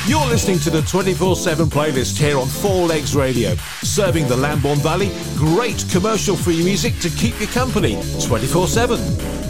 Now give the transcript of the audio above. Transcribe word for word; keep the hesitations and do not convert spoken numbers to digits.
You're listening to the twenty-four seven playlist here on Four Legs Radio, serving the Lambourn Valley great commercial-free music to keep you company twenty-four seven.